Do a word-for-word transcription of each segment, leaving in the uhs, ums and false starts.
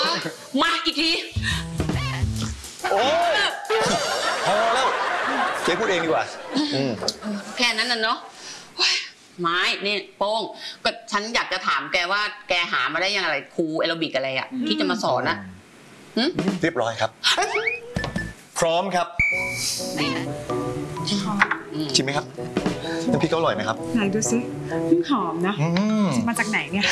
มาอีกทีโอ้ยพอแล้วเจ๊พูดเองดีกว่าแค่นั้นน่ะเนาะไม้นี่โป้งก็ฉันอยากจะถามแกว่าแกหามาได้ยังไงครูแอโรบิกอะไรอ่ะที่จะมาสอนนะเรียบร้อยครับพร้อมครับชิมไหมครับน้ำพริกอร่อยไหมครับไหนดูสิหอมนะมาจากไหนเนี่ย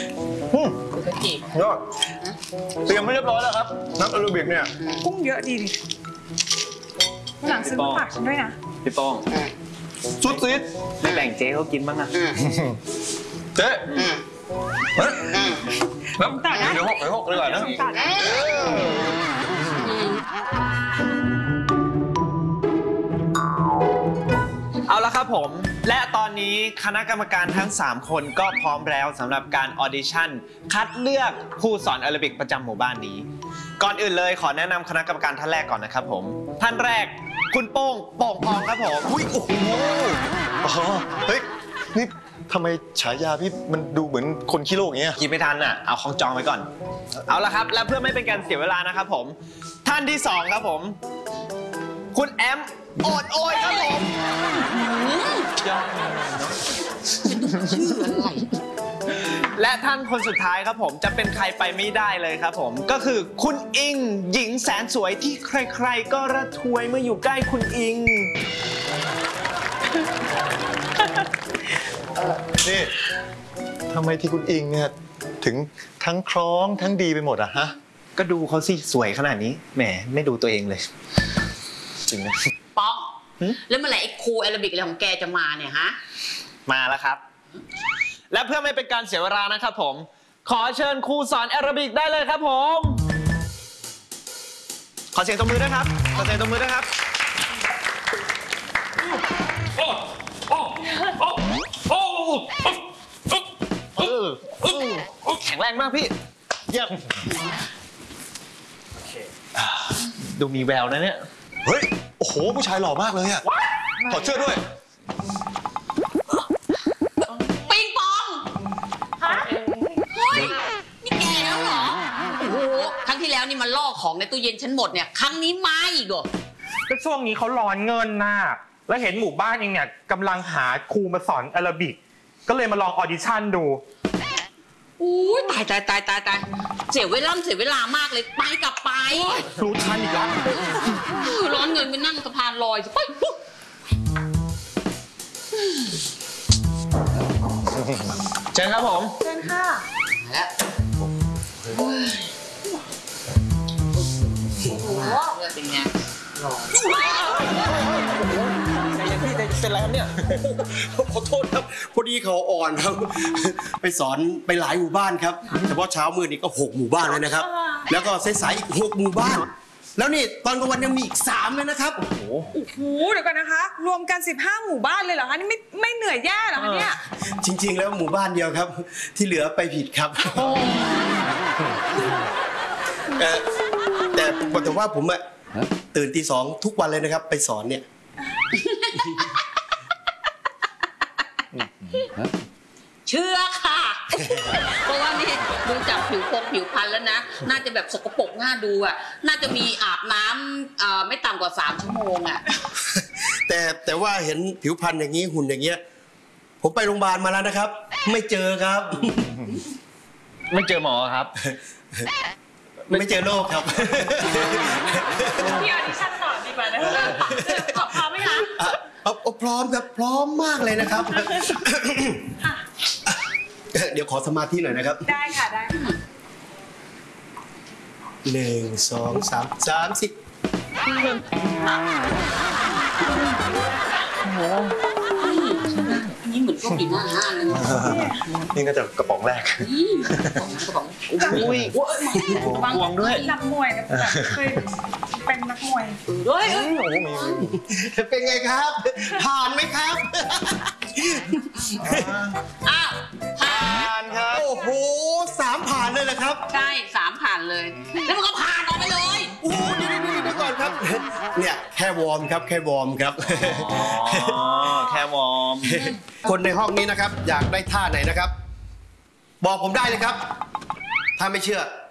ยอดเตรียมไม่เรียบร้อยแล้วครับน้ำแอโรบิกเนี่ยกุ้งเยอะดีดิหลังซื้อมาฝากฉันด้วยนะพี่ป้องสุดซีดไม่แบ่งเจ๊เขากินบ้างอะเจ๊แล้วเดี๋ยวหกเดี๋ยวหกเลยก่อนนะเอาละครับผมและตอนนี้คณะกรรมการทั้งสามคนก็พร้อมแล้วสำหรับการออดิชั่นคัดเลือกครูสอนแอโรบิกประจำหมู่บ้านนี้ก่อนอื่นเลยขอแนะนำคณะกรรมการท่านแรกก่อนนะครับผมท่านแรกคุณโป้งโป่งพองครับผมอุ้ยโอ้โหเฮ้ยนี่ทำไมฉายาพี่มันดูเหมือนคนขี้โรคอย่างเงี้ยคิดไม่ทันอ่ะเอาของจองไว้ก่อนเอาละครับและเพื่อไม่เป็นการเสียเวลานะครับผมท่านที่สองครับผมคุณแอมโอดโอยครับผมและท่านคนสุดท้ายครับผมจะเป็นใครไปไม่ได้เลยครับผมก็คือคุณอิงหญิงแสนสวยที่ใครๆก็ระทวยเมื่ออยู่ใกล้คุณอิงนี่ทำไมที่คุณอิงเนี่ยถึงทั้งคล้องทั้งดีไปหมดอะฮะก็ดูเขาสิสวยขนาดนี้แหมไม่ดูตัวเองเลยจริงนะป๊อกแล้วเมื่อไหร่ไอ้ครูแอโรบิกอะไรของแกจะมาเนี่ยฮะมาแล้วครับและเพื่อไม่เป็นการเสียเวลานะครับผมขอเชิญครูสอนแอโรบิกได้เลยครับผมขอเสียงตบมือด้วยครับขอเสียงตบมือด้วยครับแข็งแรงมากพี่เยี่ยมดูมีแววนะเนี่ยเฮ้ยโอ้โหผู้ชายหล่อมากเลยอะถอดเสื้อด้วยปิงปองฮะเฮ้ยนี่แกแล้วเหรอโอ้โหครั้งที่แล้วนี่มันล่อของในตู้เย็นฉันหมดเนี่ยครั้งนี้มาอีกเหรอก็ช่วงนี้เขาร้อนเงินน่ะแล้วเห็นหมู่บ้านเองเนี่ยกำลังหาครูมาสอนแอโรบิกก็เลยมาลองออดิชั่นดูอู้ตายตายตายตายตายเสียเวลาเสียเวลามากเลยไปกลับไปรู้ทันอีกแล้วร้อนเงินไปนั่งสะพานลอยไปเชิญครับผมเชิญค่ะแล้วโอ้โหเป็นไงเป็นไรครับเนี่ยขอโทษครับพอดีเขาอ่อนครับไปสอนไปหลายหมู่บ้านครับเฉพาะเช้ามืดนี่ก็หกหมู่บ้านเลยนะครับแล้วก็สายๆอีกหกหมู่บ้านแล้วนี่ตอนกลางวันยังมีอีกสามเลยนะครับโอ้โหโอ้โหเดี๋ยวกันนะคะรวมกันสิบห้าหมู่บ้านเลยเหรอคะนี่ไม่ไม่เหนื่อยแย่เหรอคะเนี่ยจริงๆแล้วหมู่บ้านเดียวครับที่เหลือไปผิดครับแต่แต่ว่าผมอะตื่นตีสองทุกวันเลยนะครับไปสอนเนี่ยเชื่อค่ะเพราะว่านี่ดูจากผิวพงผิวพรรณแล้วนะน่าจะแบบสกปรกน่าดูอ่ะน่าจะมีอาบน้ำไม่ต่ำกว่าสามชั่วโมงอ่ะแต่แต่ว่าเห็นผิวพรรณอย่างนี้หุ่นอย่างเงี้ยผมไปโรงพยาบาลมาแล้วนะครับไม่เจอครับไม่เจอหมอครับไม่เจอโรคครับพี่ออดิชั่นต่อดีกว่านะพร้อมไหมคะเอาพร้อมครับพร้อมมากเลยนะครับเดี๋ยวขอสมาธิหน่อยนะครับได้ค่ะได้หนึ่งสองสามสามสิบโอ้นี่เหมือนก็ปีหน้าห้าเลยนี่ก็จะกระป๋องแรกกระป๋องอุ้ยห่วงด้วยนักมวยนะเคยเป็นนักมวยเฮ้ยโอ้โหเป็นไงครับผ่านไหมครับอ้าวผ่านครับโอ้โหสามผ่านเลยเหรอครับใช่สามผ่านเลยแล้วมันก็ผ่านออกไปเลยโอ้โหเดี๋ยวเดี๋ยวก่อนครับเนี่ยแค่วอร์มครับแค่วอร์มครับแค่วอร์มคนในห้องนี้นะครับอยากได้ท่าไหนนะครับบอกผมได้เลยครับถ้าไม่เชื่อ